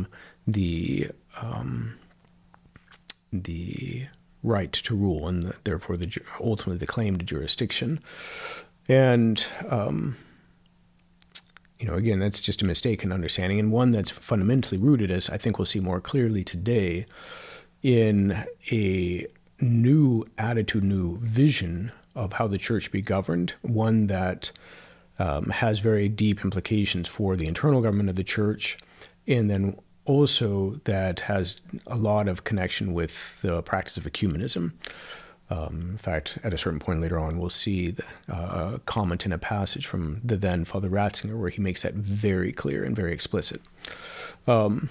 claim the right to rule, and therefore ultimately the claim to jurisdiction. And again, that's just a mistaken understanding, and one that's fundamentally rooted, as I think we'll see more clearly today, in a new attitude, new vision of how the church be governed, one that has very deep implications for the internal government of the church, and then also that has a lot of connection with the practice of ecumenism. In fact, at a certain point later on, we'll see a comment in a passage from the then Father Ratzinger where he makes that very clear and very explicit. And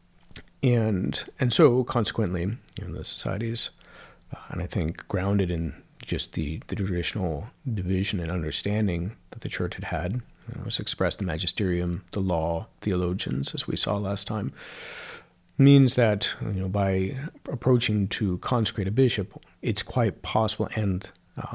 so, consequently, the societies, and I think grounded in just the traditional division and understanding that the church had was expressed in the magisterium, the law, theologians, as we saw last time, means that by approaching to consecrate a bishop, it's quite possible and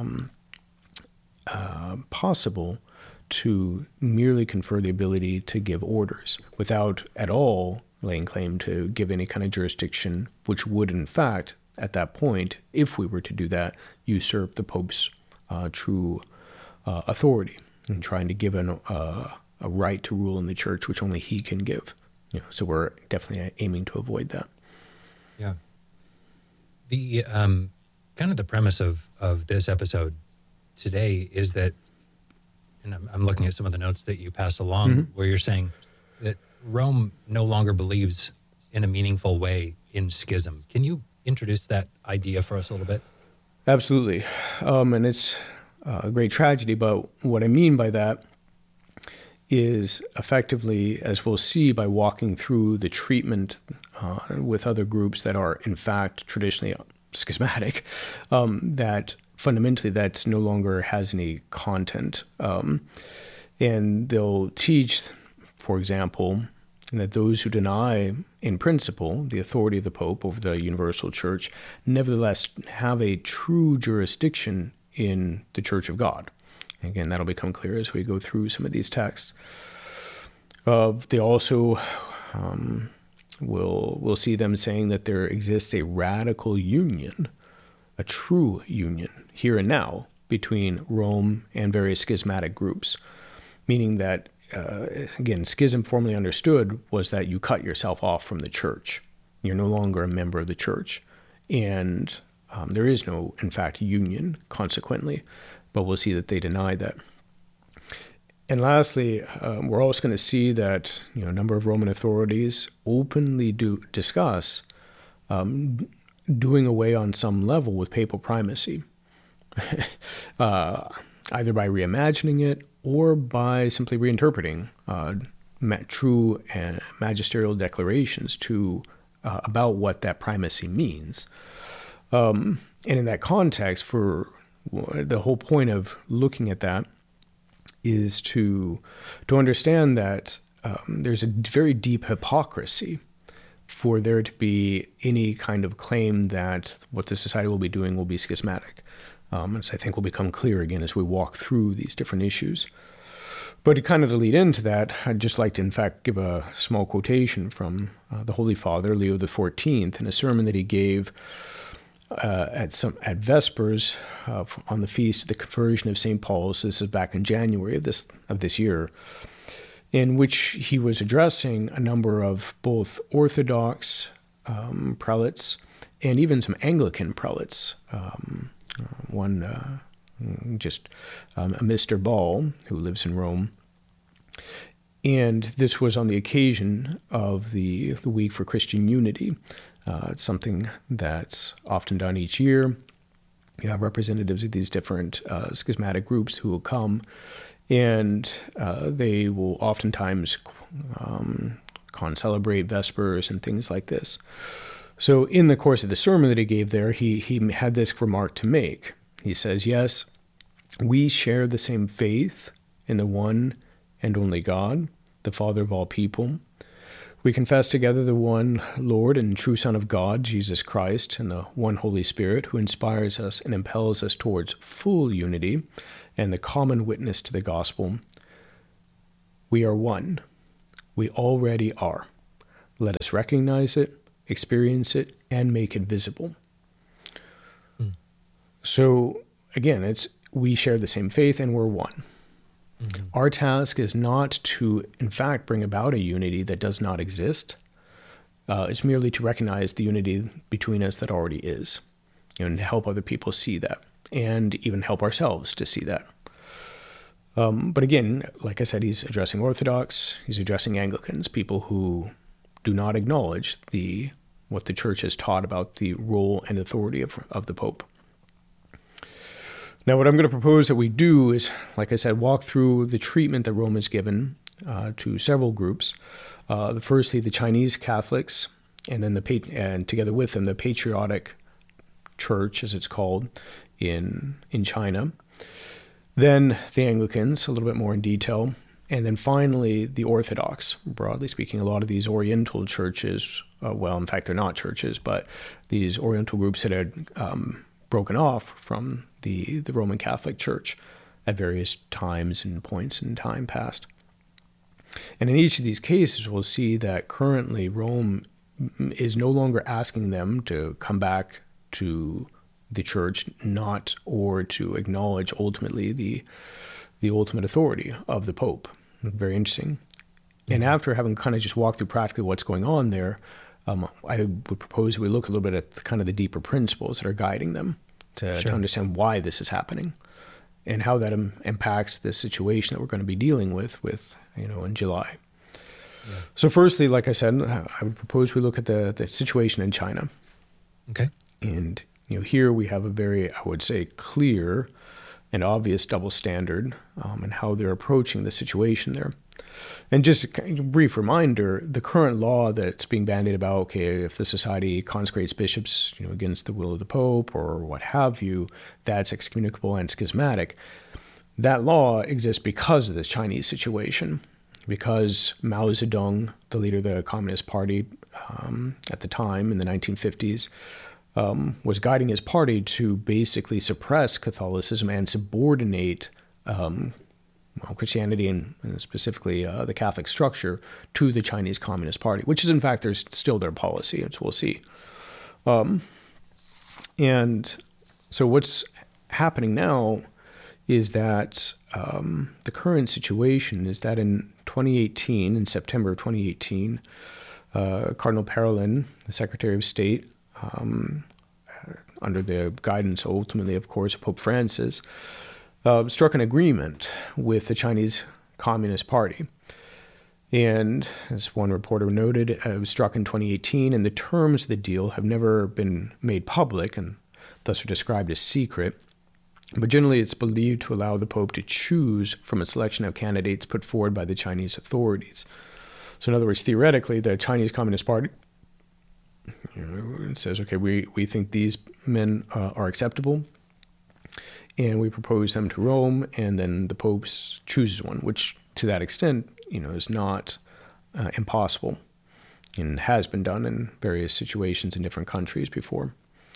possible to merely confer the ability to give orders without at all laying claim to give any kind of jurisdiction, which would in fact, at that point, if we were to do that, usurp the Pope's true authority in trying to give a right to rule in the church, which only he can give. So we're definitely aiming to avoid that. Yeah. The kind of the premise of this episode today is that, and I'm looking at some of the notes that you passed along, where you're saying that Rome no longer believes in a meaningful way in schism. Can you introduce that idea for us a little bit? Absolutely. And it's a great tragedy, but what I mean by that is effectively, as we'll see by walking through the treatment with other groups that are in fact traditionally schismatic, that fundamentally that's no longer has any content. And they'll teach, for example, that those who deny in principle the authority of the Pope over the universal church nevertheless have a true jurisdiction in the Church of God. Again, that'll become clear as we go through some of these texts. They also we'll see them saying that there exists a radical union, a true union, here and now, between Rome and various schismatic groups, meaning that, again, schism formerly understood was that you cut yourself off from the church. You're no longer a member of the church. And there is no, in fact, union, consequently, but we'll see that they deny that. And lastly, we're also going to see that a number of Roman authorities openly do discuss doing away on some level with papal primacy, either by reimagining it or by simply reinterpreting true magisterial declarations about what that primacy means. And in that context, for the whole point of looking at that is to understand that there's a very deep hypocrisy for there to be any kind of claim that what the society will be doing will be schismatic. As I think will become clear again as we walk through these different issues. But to kind of lead into that, I'd just like to, in fact, give a small quotation from the Holy Father, Leo XIV, in a sermon that he gave at Vespers on the feast of the conversion of St. Paul's. This is back in January of this year, in which he was addressing a number of both Orthodox prelates and even some Anglican prelates. One, Mr. Ball, who lives in Rome. And this was on the occasion of the Week for Christian Unity. It's something that's often done each year. You have representatives of these different schismatic groups who will come, and they will oftentimes celebrate Vespers and things like this. So in the course of the sermon that he gave there, he had this remark to make. He says, yes, we share the same faith in the one and only God, the Father of all people. We confess together the one Lord and true Son of God, Jesus Christ, and the one Holy Spirit, who inspires us and impels us towards full unity and the common witness to the gospel. We are one. We already are. Let us recognize it, experience it, and make it visible. So again, we share the same faith and we're one. Our task is not to, in fact, bring about a unity that does not exist. It's merely to recognize the unity between us that already is, and to help other people see that, and even help ourselves to see that. But again, like I said, he's addressing Orthodox, he's addressing Anglicans, people who do not acknowledge what the Church has taught about the role and authority of the Pope. Now, what I'm going to propose that we do is, like I said, walk through the treatment that Rome has given to several groups. Firstly, the Chinese Catholics, and then and together with them, the Patriotic Church, as it's called, in China. Then the Anglicans, a little bit more in detail. And then finally, the Orthodox. Broadly speaking, a lot of these Oriental churches, well, in fact, they're not churches, but these Oriental groups that had broken off from the Roman Catholic Church at various times and points in time past. And in each of these cases, we'll see that currently Rome is no longer asking them to come back to the Church, or to acknowledge ultimately the ultimate authority of the Pope. Very interesting. And after having kind of just walked through practically what's going on there, I would propose we look a little bit at kind of the deeper principles that are guiding them to understand why this is happening and how that impacts the situation that we're going to be dealing with in July. Yeah. So firstly, like I said, I would propose we look at the situation in China. Okay. And here we have a very, I would say, clear and obvious double standard in how they're approaching the situation there. And just a brief reminder, the current law that's being bandied about, okay, if the society consecrates bishops against the will of the Pope or what have you, that's excommunicable and schismatic. That law exists because of this Chinese situation, because Mao Zedong, the leader of the Communist Party at the time in the 1950s, was guiding his party to basically suppress Catholicism and subordinate Christianity and specifically the Catholic structure to the Chinese Communist Party, which is in fact still their policy, as we'll see. And so what's happening now is that the current situation is that in September of 2018, Cardinal Parolin, the Secretary of State, under the guidance ultimately, of course, of Pope Francis, struck an agreement with the Chinese Communist Party. And as one reporter noted, it was struck in 2018, and the terms of the deal have never been made public and thus are described as secret. But generally, it's believed to allow the Pope to choose from a selection of candidates put forward by the Chinese authorities. So in other words, theoretically, the Chinese Communist Party it says, okay, we think these men are acceptable, and we propose them to Rome, and then the Pope chooses one, which to that extent, is not impossible and has been done in various situations in different countries before.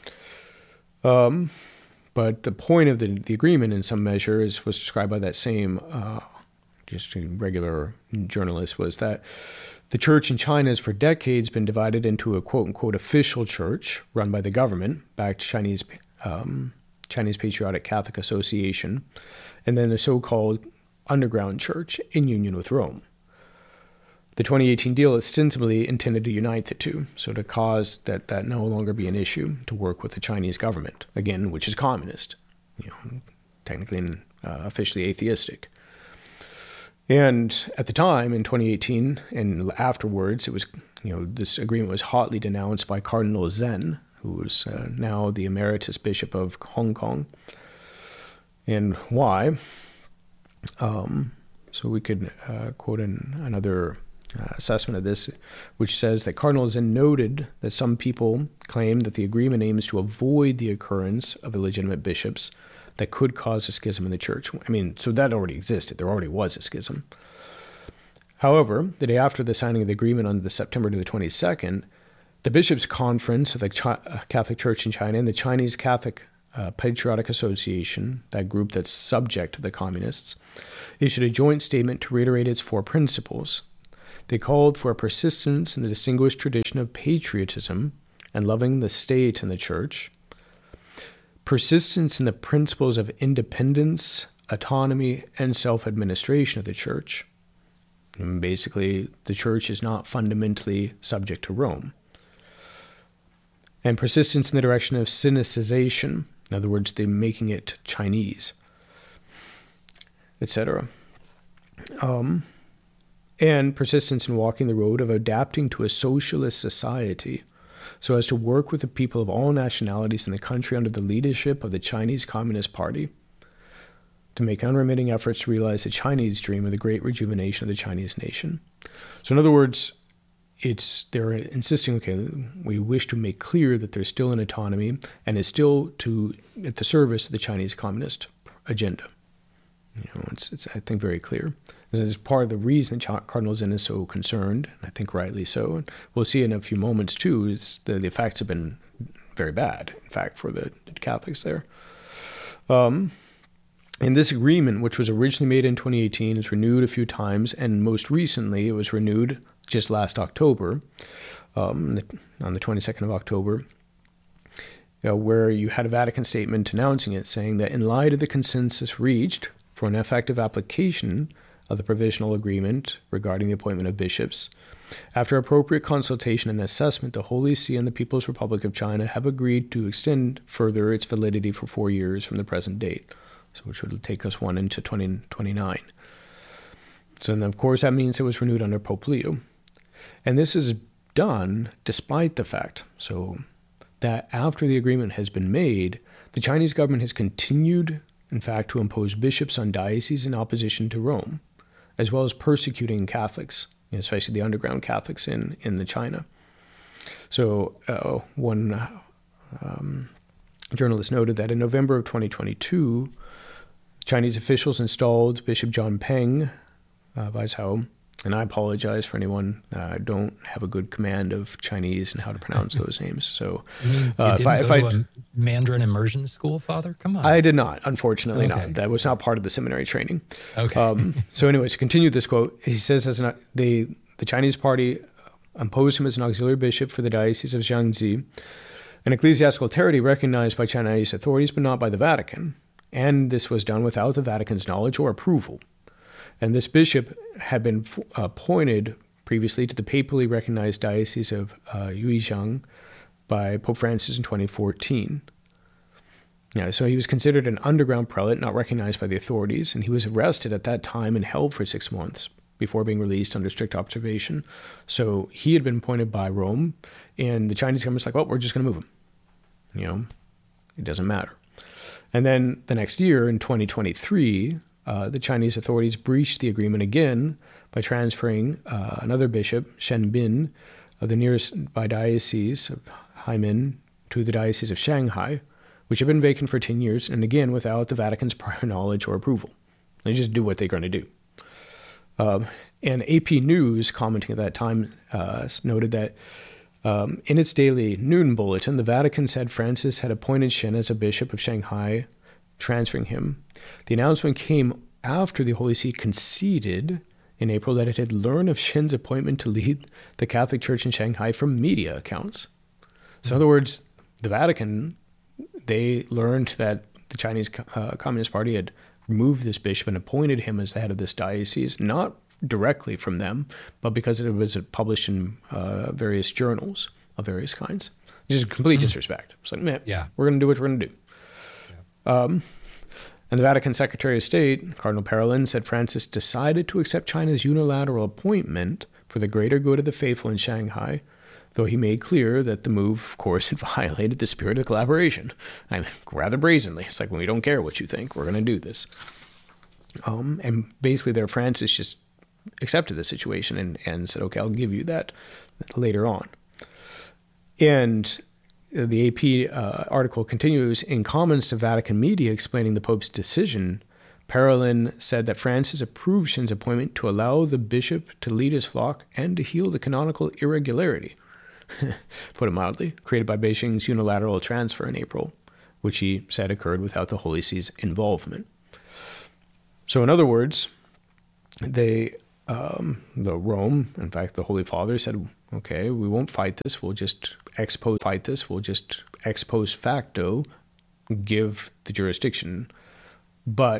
But the point of the agreement in some measure was described by that same just a regular journalist, was that the church in China has for decades been divided into a quote-unquote official church run by the government, backed Chinese Patriotic Catholic Association, and then a so-called underground church in union with Rome. The 2018 deal ostensibly intended to unite the two, so to cause that no longer be an issue, to work with the Chinese government, again, which is communist, technically and officially atheistic. And at the time, in 2018, and afterwards, it was, this agreement was hotly denounced by Cardinal Zen, who is now the emeritus bishop of Hong Kong. And why? So we could quote another assessment of this, which says that Cardinal Zen noted that some people claim that the agreement aims to avoid the occurrence of illegitimate bishops that could cause a schism in the church. So that already existed. There already was a schism. However, the day after the signing of the agreement on the September to the 22nd, the Bishops' Conference of the Catholic Church in China and the Chinese Catholic Patriotic Association, that group that's subject to the communists, issued a joint statement to reiterate its four principles. They called for a persistence in the distinguished tradition of patriotism and loving the state and the church, persistence in the principles of independence, autonomy, and self-administration of the church. And basically, the church is not fundamentally subject to Rome. And persistence in the direction of Sinicization, in other words, the making it Chinese, etc. And persistence in walking the road of adapting to a socialist society so as to work with the people of all nationalities in the country under the leadership of the Chinese Communist Party to make unremitting efforts to realize the Chinese dream of the great rejuvenation of the Chinese nation. So in other words, they're insisting, okay, we wish to make clear that there's still an autonomy and is still at the service of the Chinese Communist agenda. It's I think, very clear. This is part of the reason that Cardinal Zen is so concerned, and I think rightly so. And we'll see in a few moments, too, is the effects have been very bad, in fact, for the Catholics there. And this agreement, which was originally made in 2018, is renewed a few times, and most recently it was renewed just last October, on the 22nd of October, where you had a Vatican statement announcing it, saying that in light of the consensus reached for an effective application of the provisional agreement regarding the appointment of bishops, after appropriate consultation and assessment, the Holy See and the People's Republic of China have agreed to extend further its validity for 4 years from the present date, so which would take us into 2029. So, and of course, that means it was renewed under Pope Leo. And this is done despite the fact, so that after the agreement has been made, the Chinese government has continued, in fact, to impose bishops on dioceses in opposition to Rome, as well as persecuting Catholics, especially the underground Catholics in the China. So one journalist noted that in November of 2022, Chinese officials installed Bishop John Peng Weishaupt, and I apologize for anyone don't have a good command of Chinese and how to pronounce those names. So, you didn't go to a Mandarin immersion school, Father? Come on. I did not, unfortunately, Okay. not. That was not part of the seminary training. Okay. So, anyway, to continue this quote, he says, the Chinese party imposed him as an auxiliary bishop for the diocese of Jiangxi, an ecclesiastical authority recognized by Chinese authorities, but not by the Vatican. And this was done without the Vatican's knowledge or approval. And this bishop had been appointed previously to the papally recognized diocese of Yuizhang by Pope Francis in 2014. So he was considered an underground prelate, not recognized by the authorities, and he was arrested at that time and held for 6 months before being released under strict observation. So he had been appointed by Rome, and the Chinese government's like, well, we're just going to move him. It doesn't matter. And then the next year, in 2023, the Chinese authorities breached the agreement again by transferring another bishop, Shen Bin, of the nearby diocese of Haimen to the diocese of Shanghai, which had been vacant for 10 years, and again without the Vatican's prior knowledge or approval. They just do what they're going to do. And AP News, commenting at that time, noted that in its daily noon bulletin, the Vatican said Francis had appointed Shen as a bishop of Shanghai, transferring him. The announcement came after the Holy See conceded in April that it had learned of Shen's appointment to lead the Catholic Church in Shanghai from media accounts. So in other words, the Vatican, they learned that the Chinese Communist Party had removed this bishop and appointed him as the head of this diocese, not directly from them, but because it was published in various journals of various kinds. Just complete disrespect. It's like, man, we're going to do what we're going to do. And the Vatican Secretary of State, Cardinal Parolin, said Francis decided to accept China's unilateral appointment for the greater good of the faithful in Shanghai, though he made clear that the move, of course, had violated the spirit of collaboration. I mean, rather brazenly. It's like, well, we don't care what you think. We're going to do this. And basically there, Francis just accepted the situation and said, okay, I'll give you that later on. And the AP article continues, in comments to Vatican media explaining the Pope's decision, Parolin said that Francis approved Shen's appointment to allow the bishop to lead his flock and to heal the canonical irregularity, put it mildly, created by Beijing's unilateral transfer in April, which he said occurred without the Holy See's involvement. So in other words, they the Rome, in fact, the Holy Father said, okay, we won't fight this. We'll just ex post facto give the jurisdiction. But